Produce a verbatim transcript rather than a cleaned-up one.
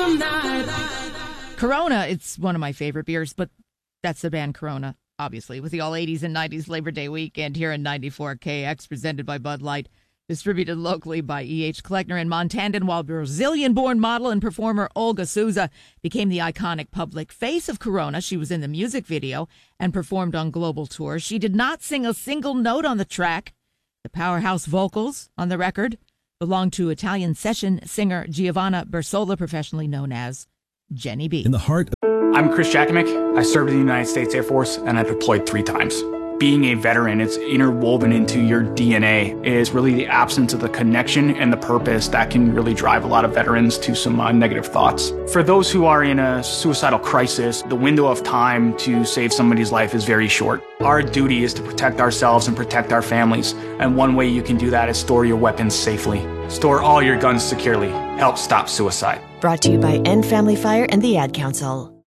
Corona, it's one of my favorite beers, but that's the band Corona, obviously, with the all eighties and nineties Labor Day weekend here in ninety-four K X, presented by Bud Light, distributed locally by E H. Kleckner in Montandan, while Brazilian-born model and performer Olga Souza became the iconic public face of Corona. She was in the music video and performed on global tours. She did not sing a single note on the track. The powerhouse vocals on the record belong to Italian session singer Giovanna Bersola, professionally known as Jenny B. In the heart of- I'm Chris Jakimick. I served in the United States Air Force, and I deployed three times. Being a veteran, it's interwoven into your D N A. It is really the absence of the connection and the purpose that can really drive a lot of veterans to some uh, negative thoughts. For those who are in a suicidal crisis, the window of time to save somebody's life is very short. Our duty is to protect ourselves and protect our families, and one way you can do that is store your weapons safely. Store all your guns securely. Help stop suicide. Brought to you by End Family Fire and the Ad Council.